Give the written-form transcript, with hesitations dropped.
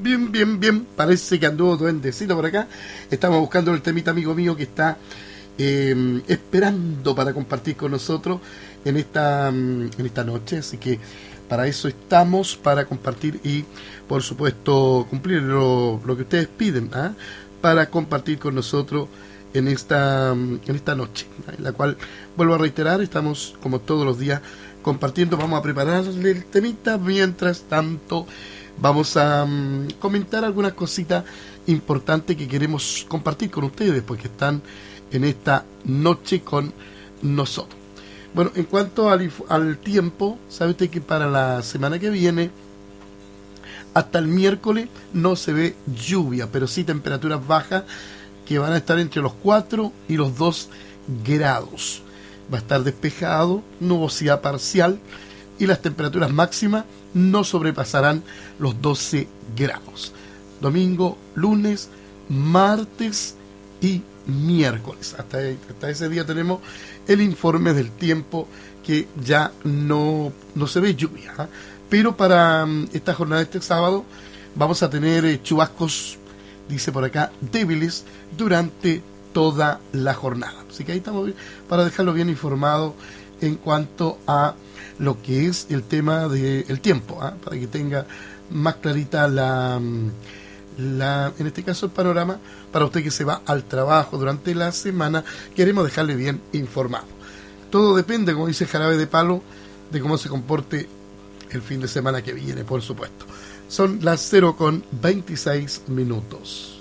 Bien. Parece que anduvo duendecito por acá. Estamos buscando el temita, amigo mío, que está esperando para compartir con nosotros en esta noche. Así que para eso estamos, para compartir y, por supuesto, cumplir lo que ustedes piden, para compartir con nosotros en esta noche, en la cual, vuelvo a reiterar, estamos como todos los días compartiendo. Vamos a prepararle el temita, mientras tanto vamos a comentar algunas cositas importantes que queremos compartir con ustedes, porque están en esta noche con nosotros. Bueno, en cuanto al tiempo, sabe usted que para la semana que viene, hasta el miércoles, no se ve lluvia, pero sí temperaturas bajas que van a estar entre los 4 y los 2 grados. Va a estar despejado, nubosidad parcial, y las temperaturas máximas no sobrepasarán los 12 grados. Domingo, lunes, martes y miércoles. Hasta ese día tenemos el informe del tiempo, que ya no se ve lluvia, pero para esta jornada de este sábado vamos a tener chubascos, dice por acá, débiles durante toda la jornada. Así que ahí estamos para dejarlo bien informado en cuanto a lo que es el tema del tiempo, para que tenga más clarita en este caso el panorama para usted que se va al trabajo durante la semana. Queremos dejarle bien informado. Todo depende, como dice Jarabe de Palo, de cómo se comporte el fin de semana que viene, por supuesto. Son las 0:26 minutos.